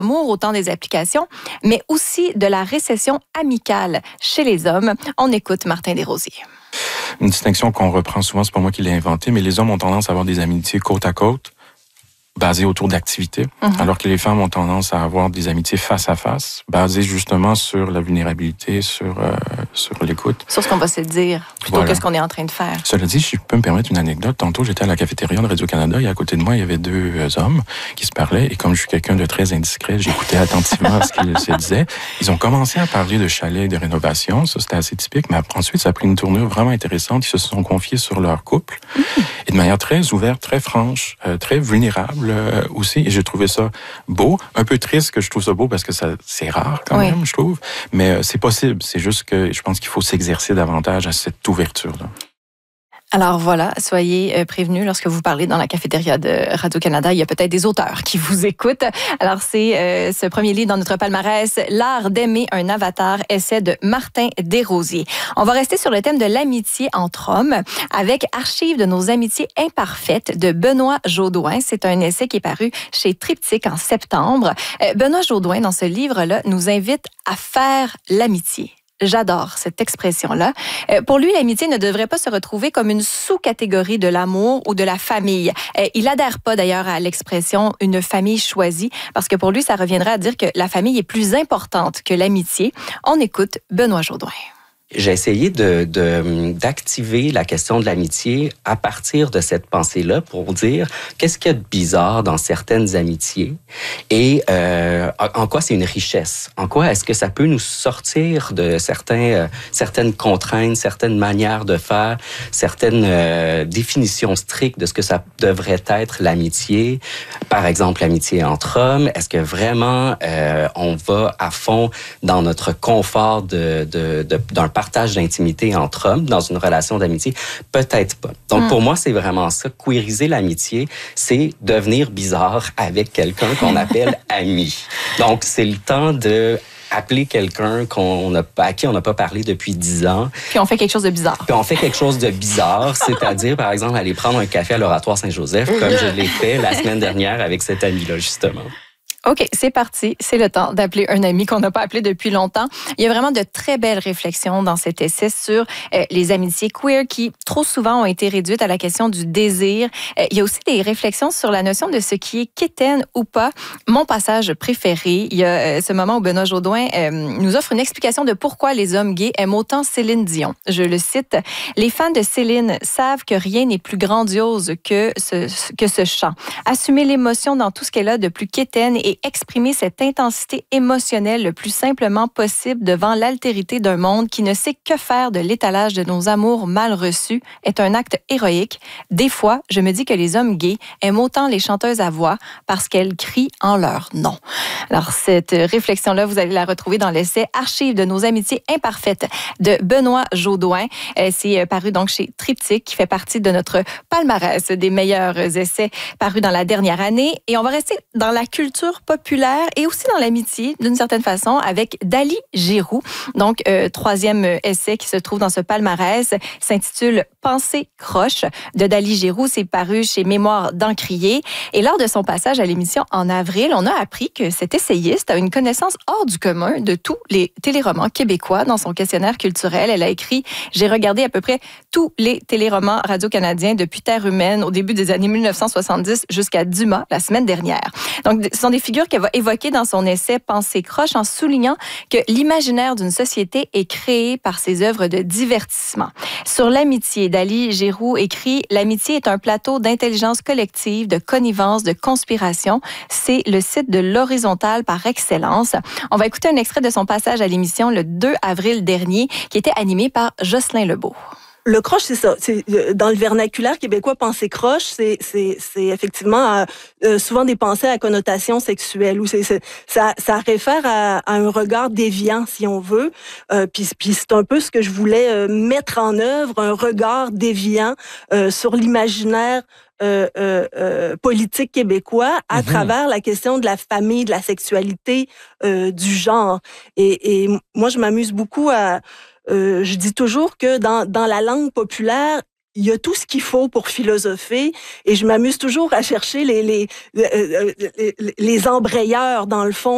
l'amour au temps des applications, mais aussi de la récession amicale chez les hommes. On écoute Martin Desrosiers. Une distinction qu'on reprend souvent, c'est pas moi qui l'ai inventée, mais les hommes ont tendance à avoir des amitiés côte à côte, basées autour d'activités, alors que les femmes ont tendance à avoir des amitiés face à face, basées justement sur la vulnérabilité, sur l'écoute. Sur ce qu'on va se dire, plutôt que ce qu'on est en train de faire. Cela dit, si je peux me permettre une anecdote, tantôt j'étais à la cafétéria de Radio-Canada et à côté de moi, il y avait deux hommes qui se parlaient et comme je suis quelqu'un de très indiscret, j'écoutais attentivement ce qu'ils se disaient. Ils ont commencé à parler de chalets et de rénovation, ça c'était assez typique, mais ensuite ça a pris une tournure vraiment intéressante. Ils se sont confiés sur leur couple et de manière très ouverte, très franche, très vulnérable aussi, et j'ai trouvé ça beau, un peu triste que je trouve ça beau parce que c'est rare quand même, je trouve, mais c'est possible, c'est juste que je pense qu'il faut s'exercer davantage à cette ouverture-là. Alors voilà, soyez prévenus lorsque vous parlez dans la cafétéria de Radio-Canada. Il y a peut-être des auteurs qui vous écoutent. Alors c'est ce premier livre dans notre palmarès, L'art d'aimer un avatar, essai de Martin Desrosiers. On va rester sur le thème de l'amitié entre hommes avec Archives de nos amitiés imparfaites de Benoît Jaudoin. C'est un essai qui est paru chez Triptyque en septembre. Benoît Jaudoin, dans ce livre-là, nous invite à faire l'amitié. J'adore cette expression-là. Pour lui, l'amitié ne devrait pas se retrouver comme une sous-catégorie de l'amour ou de la famille. Il adhère pas d'ailleurs à l'expression « une famille choisie » parce que pour lui, ça reviendrait à dire que la famille est plus importante que l'amitié. On écoute Benoît Jaudoin. J'ai essayé d'activer la question de l'amitié à partir de cette pensée-là pour dire qu'est-ce qu'il y a de bizarre dans certaines amitiés et en quoi c'est une richesse. En quoi est-ce que ça peut nous sortir de certaines contraintes, certaines manières de faire, certaines définitions strictes de ce que ça devrait être l'amitié. Par exemple, l'amitié entre hommes. Est-ce que vraiment on va à fond dans notre confort d'un partage d'intimité entre hommes dans une relation d'amitié? Peut-être pas. Donc, pour moi, c'est vraiment ça. Queeriser l'amitié, c'est devenir bizarre avec quelqu'un qu'on appelle ami. Donc, c'est le temps de appeler quelqu'un à qui on n'a pas parlé depuis 10 ans. Puis on fait quelque chose de bizarre. C'est-à-dire, par exemple, aller prendre un café à l'Oratoire Saint-Joseph, comme je l'ai fait la semaine dernière avec cet ami-là, justement. OK, c'est parti. C'est le temps d'appeler un ami qu'on n'a pas appelé depuis longtemps. Il y a vraiment de très belles réflexions dans cet essai sur les amitiés queer qui, trop souvent, ont été réduites à la question du désir. Il y a aussi des réflexions sur la notion de ce qui est quétaine ou pas. Mon passage préféré, il y a ce moment où Benoît Jaudoin nous offre une explication de pourquoi les hommes gays aiment autant Céline Dion. Je le cite. « Les fans de Céline savent que rien n'est plus grandiose que ce chant. Assumer l'émotion dans tout ce qu'elle a de plus quétaine et exprimer cette intensité émotionnelle le plus simplement possible devant l'altérité d'un monde qui ne sait que faire de l'étalage de nos amours mal reçus est un acte héroïque. Des fois, je me dis que les hommes gays aiment autant les chanteuses à voix parce qu'elles crient en leur nom. » Alors, cette réflexion-là, vous allez la retrouver dans l'essai Archives de nos amitiés imparfaites de Benoît Jaudoin. C'est paru donc chez Triptyque, qui fait partie de notre palmarès des meilleurs essais parus dans la dernière année. Et on va rester dans la culture populaire et aussi dans l'amitié, d'une certaine façon, avec Dali Giroux. Donc, troisième essai qui se trouve dans ce palmarès s'intitule « Pensée croche » de Dali Giroux. C'est paru chez Mémoire d'Encrier. Et lors de son passage à l'émission en avril, on a appris que cet essayiste a une connaissance hors du commun de tous les téléromans québécois. Dans son questionnaire culturel, elle a écrit « J'ai regardé à peu près tous les téléromans radio-canadiens depuis Terre humaine au début des années 1970 jusqu'à Dumas la semaine dernière. » Donc, ce sont des figures qu'elle va évoquer dans son essai Pensée croche en soulignant que l'imaginaire d'une société est créé par ses œuvres de divertissement. Sur l'amitié, Dali Giroux écrit « L'amitié est un plateau d'intelligence collective, de connivence, de conspiration. C'est le site de l'horizontale par excellence. » On va écouter un extrait de son passage à l'émission le 2 avril dernier qui était animé par Jocelyn Lebeau. Le croche, c'est ça. C'est, dans le vernaculaire québécois, penser croche, c'est effectivement souvent des pensées à connotation sexuelle. Ou ça réfère à un regard déviant, si on veut. Puis c'est un peu ce que je voulais mettre en œuvre, un regard déviant sur l'imaginaire politique québécois à travers la question de la famille, de la sexualité, du genre. Et moi, je m'amuse beaucoup à... je dis toujours que dans la langue populaire, il y a tout ce qu'il faut pour philosopher et je m'amuse toujours à chercher les embrayeurs dans le fond